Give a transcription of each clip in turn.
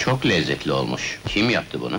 Çok lezzetli olmuş. Kim yaptı bunu?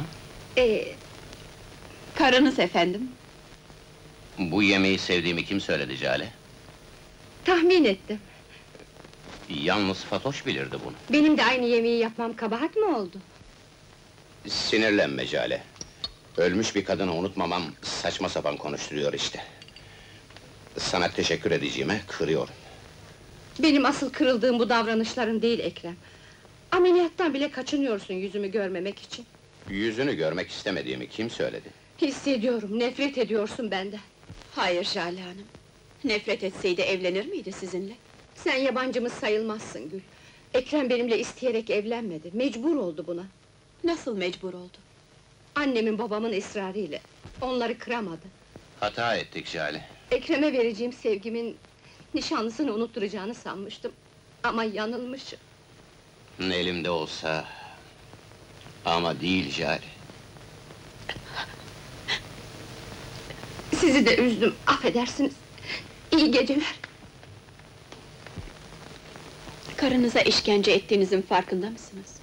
Karınız efendim. Bu yemeği sevdiğimi kim söyledi Cale? Tahmin ettim. Yalnız Fatoş bilirdi bunu. Benim de aynı yemeği yapmam kabahat mı oldu? Sinirlenme Cale. Ölmüş bir kadını unutmamam saçma sapan konuşturuyor işte. Sana teşekkür edeceğime kırıyorum. Benim asıl kırıldığım bu davranışların değil Ekrem. Ameliyattan bile kaçınıyorsun yüzümü görmemek için. Yüzünü görmek istemediğimi kim söyledi? Hissediyorum, nefret ediyorsun benden. Hayır Jale Hanım. Nefret etseydi evlenir miydi sizinle? Sen yabancımız sayılmazsın Gül. Ekrem benimle isteyerek evlenmedi, mecbur oldu buna. Nasıl mecbur oldu? Annemin babamın ısrarıyla. Onları kıramadı. Hata ettik Cale. Ekrem'e vereceğim sevgimin nişanlısını unutturacağını sanmıştım. Ama yanılmışım. Elimde olsa... Ama değil Cale. Sizi de üzdüm, affedersiniz. İyi geceler. Karınıza işkence ettiğinizin farkında mısınız?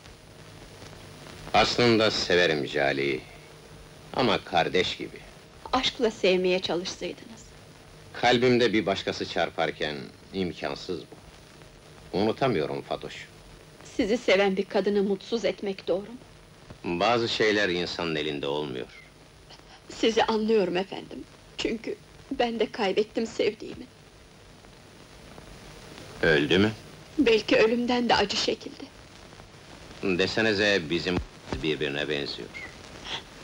Aslında severim Cale'yi. Ama kardeş gibi. Aşkla sevmeye çalışsaydınız. Kalbimde bir başkası çarparken imkansız bu. Unutamıyorum Fatoş. Sizi seven bir kadını mutsuz etmek doğru mu? Bazı şeyler insanın elinde olmuyor. Sizi anlıyorum efendim. Çünkü ben de kaybettim sevdiğimi. Öldü mü? Belki ölümden de acı şekilde. Desenize bizim birbirine benziyor.